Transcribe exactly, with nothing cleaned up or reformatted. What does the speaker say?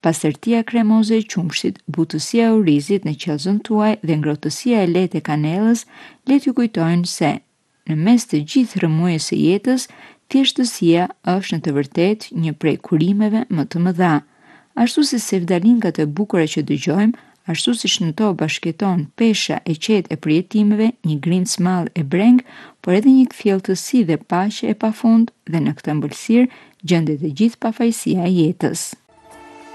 Pastërtia kremoze e qumshit, butësia e orizit në qelzën tuaj dhe ngrohtësia e lehtë e kanellës le t'ju kujtojnë se, në mes të gjithë rrëmujës së jetës, thjeshtësia është në të vërtetë një prej kurimeve më të mëdha. Ashtu si sevdalinkat e bukura që dëgjojmë, ashtu siç në to bashkëton pesha e qetë e përjetimeve, një grimc mall e breng, por edhe një kthjelltësi dhe paqe e pafund, dhe në këtë ëmbëlsirë gjendet e gjithë pafajësia e jetës.